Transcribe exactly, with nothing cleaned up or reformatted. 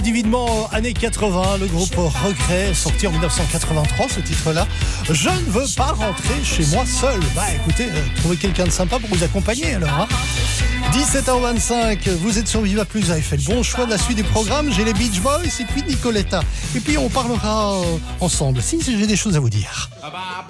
Divinement années quatre-vingts, le groupe Regret, sorti en dix-neuf cent quatre-vingt-trois, ce titre-là. Je ne veux pas rentrer chez moi seul. Bah écoutez, euh, trouvez quelqu'un de sympa pour vous accompagner alors. Hein. dix-sept heures vingt-cinq, vous êtes sur Viva Plus, vous avez fait le bon choix de la suite du programme. J'ai les Beach Boys et puis Nicoletta. Et puis on parlera euh, ensemble, si j'ai des choses à vous dire.